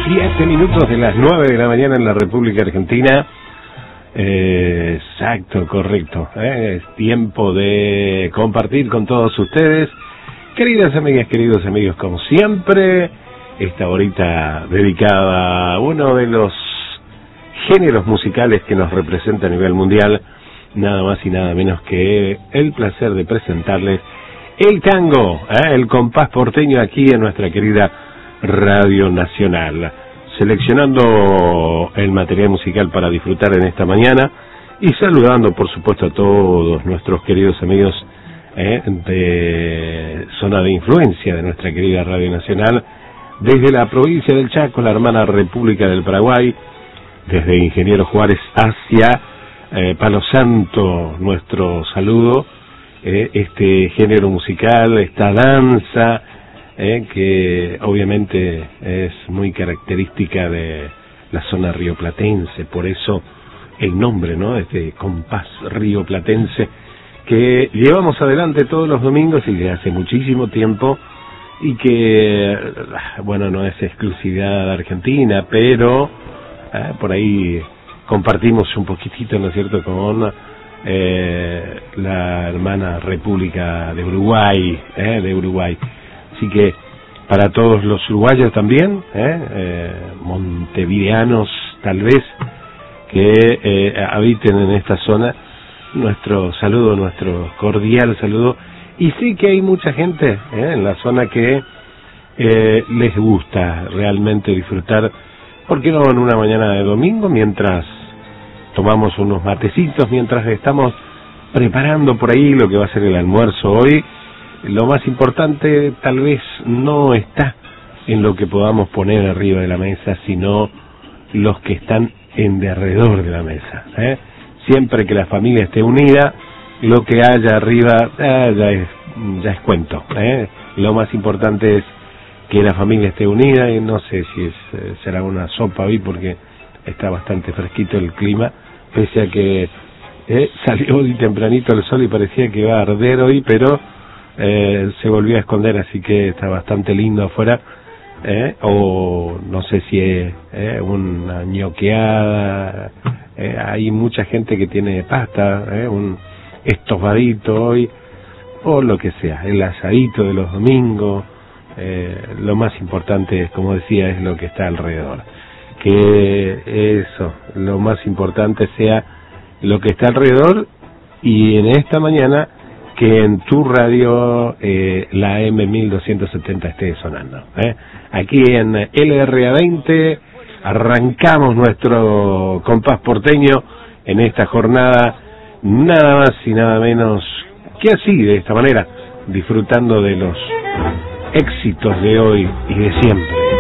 7 minutos de las 9 de la mañana en la República Argentina. Exacto, correcto. Es tiempo de compartir con todos ustedes, queridas amigas, queridos amigos, como siempre, esta horita dedicada a uno de los géneros musicales que nos representa a nivel mundial, nada más y nada menos que el placer de presentarles el tango, el compás porteño aquí en nuestra querida Radio Nacional, seleccionando el material musical para disfrutar en esta mañana y saludando por supuesto a todos nuestros queridos amigos de zona de influencia de nuestra querida Radio Nacional, desde la provincia del Chaco, la hermana República del Paraguay, desde Ingeniero Juárez hacia Palo Santo, nuestro saludo, este género musical, esta danza, que obviamente es muy característica de la zona rioplatense, por eso el nombre, ¿no? Este compás rioplatense que llevamos adelante todos los domingos y de hace muchísimo tiempo, y que, bueno, no es exclusividad de Argentina, pero por ahí compartimos un poquitito, ¿no es cierto?, con la hermana República de Uruguay, Así que para todos los uruguayos también, montevideanos tal vez, que habiten en esta zona, nuestro saludo, nuestro cordial saludo. Y sí que hay mucha gente en la zona que les gusta realmente disfrutar, ¿por qué no en una mañana de domingo, mientras tomamos unos matecitos, mientras estamos preparando por ahí lo que va a ser el almuerzo hoy? Lo más importante tal vez no está en lo que podamos poner arriba de la mesa, sino los que están en derredor de la mesa. Siempre que la familia esté unida, lo que haya arriba ya es cuento. Lo más importante es que la familia esté unida, y no sé si será una sopa hoy porque está bastante fresquito el clima, pese a que salió hoy tempranito el sol y parecía que iba a arder hoy, pero se volvió a esconder, así que está bastante lindo afuera, o no sé si es una ñoqueada, hay mucha gente que tiene pasta, un estofadito hoy, o lo que sea, el asadito de los domingos. Lo más importante, como decía, es lo que está alrededor, que eso, lo más importante sea lo que está alrededor, y en esta mañana que en tu radio la M1270 esté sonando. Aquí en LRA20 arrancamos nuestro compás porteño en esta jornada, nada más y nada menos que así, de esta manera, disfrutando de los éxitos de hoy y de siempre.